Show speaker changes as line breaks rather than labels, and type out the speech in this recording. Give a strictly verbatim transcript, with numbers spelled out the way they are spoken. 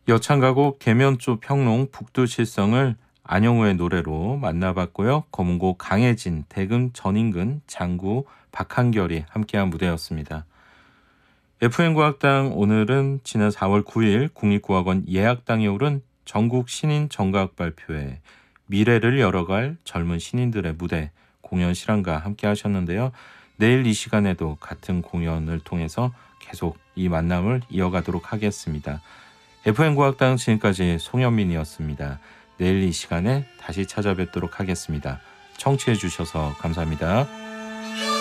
여창가곡 계면조 평롱 북두칠성을 안영우의 노래로 만나봤고요. 검은고 강혜진, 대금 전인근, 장구 박한결이 함께한 무대였습니다. 에프엠과학당 오늘은 지난 사월 구일 국립국악원 예약당에 오른 전국 신인 전가악 발표회 미래를 열어갈 젊은 신인들의 무대 공연 실황과 함께 하셨는데요. 내일 이 시간에도 같은 공연을 통해서 계속 이 만남을 이어가도록 하겠습니다. 에프엠과학당 지금까지 송현민이었습니다. 내일 이 시간에 다시 찾아뵙도록 하겠습니다. 청취해 주셔서 감사합니다.